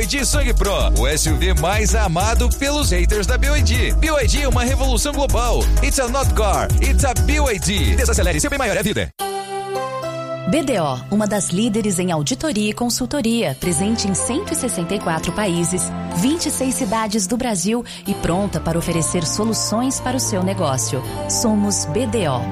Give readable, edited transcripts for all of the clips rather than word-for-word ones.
BYD Sang Pro, o SUV mais amado pelos haters da BYD. BYD é uma revolução global. It's a not car, it's a BYD. Desacelere, seu bem maior é a vida. BDO, uma das líderes em auditoria e consultoria, presente em 164 países, 26 cidades do Brasil e pronta para oferecer soluções para o seu negócio. Somos BDO.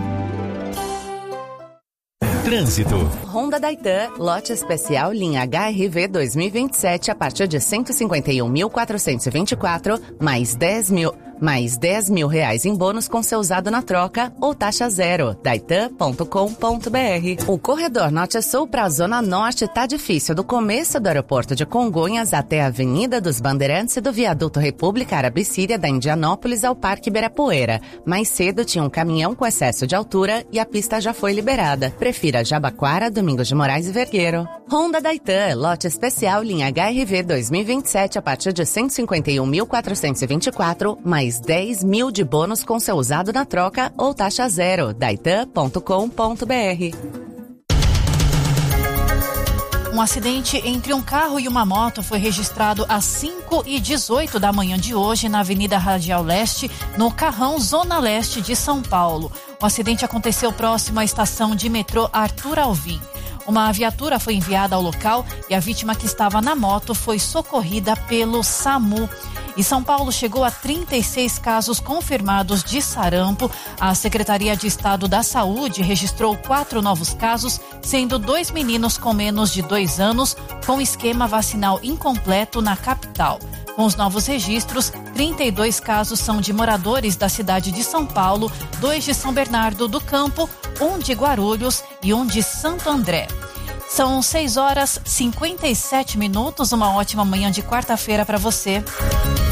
Trânsito. Honda Daitan, lote especial linha HR-V 2027 a partir de 151.424, mais 10 mil reais em bônus com seu usado na troca ou taxa zero. Daitan.com.br. O corredor Norte-Sul para a Zona Norte tá difícil, do começo do aeroporto de Congonhas até a Avenida dos Bandeirantes e do Viaduto República Árabe-Síria da Indianópolis ao Parque Ibirapuera. Mais cedo tinha um caminhão com excesso de altura e a pista já foi liberada. Prefira Jabaquara, Domingos de Moraes e Vergueiro. Honda Daitan, lote especial linha HR-V 2027 a partir de 151.424, mais 10 mil de bônus com seu usado na troca ou taxa zero. Daitan.com.br. Um acidente entre um carro e uma moto foi registrado às 5h18 da manhã de hoje na Avenida Radial Leste, no Carrão, Zona Leste de São Paulo. O acidente aconteceu próximo à estação de metrô Arthur Alvim. Uma viatura foi enviada ao local e a vítima, que estava na moto, foi socorrida pelo SAMU. E São Paulo chegou a 36 casos confirmados de sarampo. A Secretaria de Estado da Saúde registrou 4 novos casos, sendo 2 meninos com menos de 2 anos com esquema vacinal incompleto na capital. Com os novos registros, 32 casos são de moradores da cidade de São Paulo, 2 de São Bernardo do Campo, 1 de Guarulhos e 1 de Santo André. São 6h57. Uma ótima manhã de quarta-feira para você.